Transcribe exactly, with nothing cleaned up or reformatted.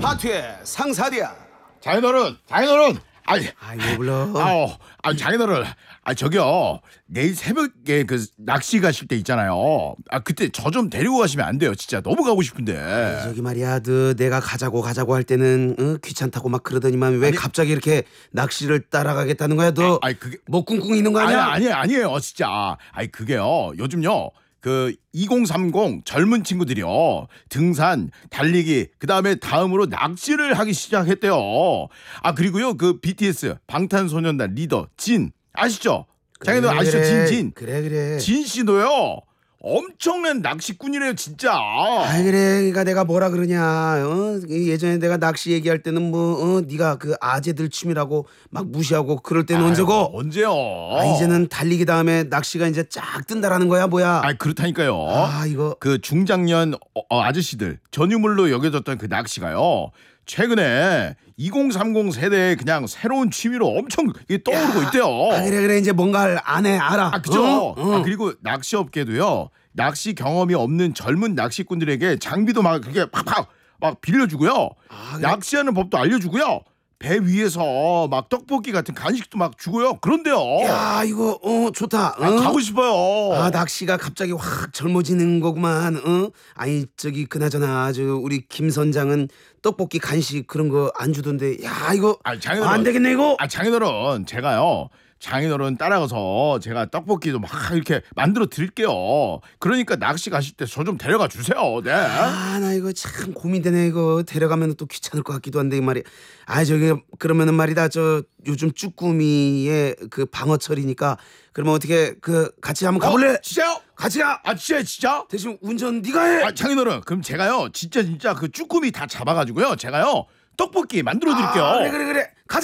파티의 상사디야. 장인어른, 장인어른. 아이, 아이 불러. 아우, 아 장인어른. 아 저기요. 내일 새벽에 그 낚시 가실 때 있잖아요. 아 그때 저 좀 데리고 가시면 안 돼요. 진짜 너무 가고 싶은데. 저기 말이야, 너 내가 가자고 가자고 할 때는 어? 귀찮다고 막 그러더니만 왜 아니, 갑자기 이렇게 낚시를 따라가겠다는 거야? 너 아니 그게 뭐 꿍꿍 있는 거 아니야? 아니 아니 아니에요. 진짜. 아니 그게요. 요즘요. 그 이공삼공 젊은 친구들이요 등산, 달리기 그다음에 다음으로 낚시를 하기 시작했대요. 아 그리고요 그 비티에스 방탄소년단 리더 진 아시죠? 장인들 그래, 아시죠? 그래. 진 진. 그래 그래. 진 씨도요 엄청난 낚시꾼이래요 진짜. 아 그래, 그러니까 내가 뭐라 그러냐? 어? 예전에 내가 낚시 얘기할 때는 뭐 어? 네가 그 아재들 취미라고 막 무시하고 그럴 때는 언제고? 언제요? 아 이제는 달리기 다음에 낚시가 이제 쫙 뜬다라는 거야 뭐야? 아 그렇다니까요. 아 이거 그 중장년 어, 어, 아저씨들 전유물로 여겨졌던 그 낚시가요. 최근에 이공삼공 세대의 그냥 새로운 취미로 엄청 이게 떠오르고 있대요. 아 그래 그래 이제 뭔가를 안 해 알아. 아 그죠? 어? 어. 아, 그리고 낚시 업계도요. 낚시 경험이 없는 젊은 낚시꾼들에게 장비도 막 그렇게 팍팍 막 빌려주고요. 아, 그래? 낚시하는 법도 알려주고요. 배 위에서 막 떡볶이 같은 간식도 막 주고요. 그런데요. 야 이거 어 좋다. 어? 아, 가고 싶어요. 아 낚시가 갑자기 확 젊어지는 거구만. 어? 아니 저기 그나저나 저 우리 김 선장은 떡볶이 간식 그런 거 안 주던데. 야 이거 아, 장인어른. 안 되겠네 이거. 아 장인어른 제가요. 장인어른 따라가서 제가 떡볶이도 막 이렇게 만들어 드릴게요. 그러니까 낚시 가실 때 저 좀 데려가 주세요. 네. 아 나 이거 참 고민되네. 이거 데려가면 또 귀찮을 것 같기도 한데 이 말이. 아 저기 그러면은 말이다 저 요즘 쭈꾸미의 그 방어철이니까 그러면 어떻게 그 같이 한번 가볼래? 어, 진짜요? 같이 가. 아 진짜 진짜? 대신 운전 네가 해. 아 장인어른 그럼 제가요 진짜 진짜 그 쭈꾸미 다 잡아가지고요 제가요 떡볶이 만들어 드릴게요. 아, 그래 그래 그래. 가자.